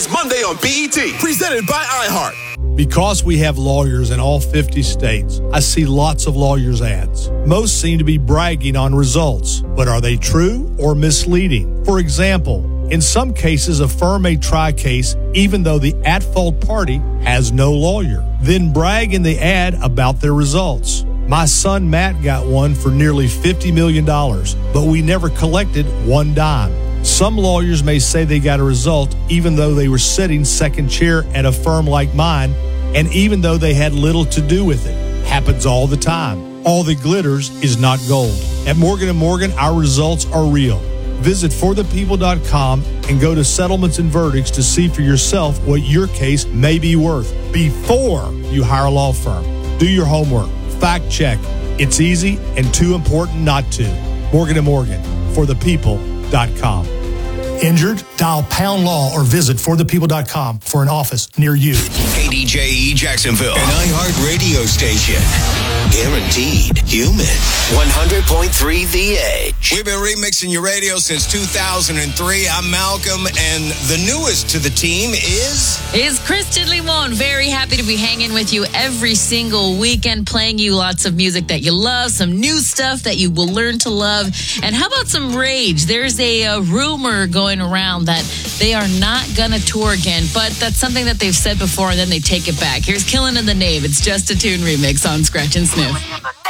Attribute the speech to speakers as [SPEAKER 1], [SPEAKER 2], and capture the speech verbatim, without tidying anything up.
[SPEAKER 1] Monday on B E T, presented by iHeart.
[SPEAKER 2] Because we have lawyers in all fifty states, I see lots of lawyers' ads. Most seem to be bragging on results, but are they true or misleading? For example, in some cases, a firm may try a case even though the at-fault party has no lawyer, then brag in the ad about their results. My son Matt got one for nearly fifty million dollars, but we never collected one dime. Some lawyers may say they got a result even though they were sitting second chair at a firm like mine, and even though they had little to do with it. Happens all the time. All that glitters is not gold. At Morgan and Morgan, our results are real. Visit for the people dot com and go to settlements and verdicts to see for yourself what your case may be worth before you hire a law firm. Do your homework. Fact check. It's easy and too important not to. Morgan and Morgan, for the people dot com. Injured? Dial pound law or visit for the people dot com for an office near you.
[SPEAKER 3] K D J E Jacksonville, an iHeart radio station. Guaranteed human. one hundred point three The Edge. We've been remixing your radio since two thousand three. I'm Malcolm, and the newest to the team is...
[SPEAKER 4] Is Kristen Limon. Very happy to be hanging with you every single weekend, playing you lots of music that you love, some new stuff that you will learn to love. And how about some rage? There's a, a rumor going around that they are not going to tour again, but that's something that they've said before, and then they take it back. Here's Killing in the Name. It's Just a Tune remix on Scratch and Sniff.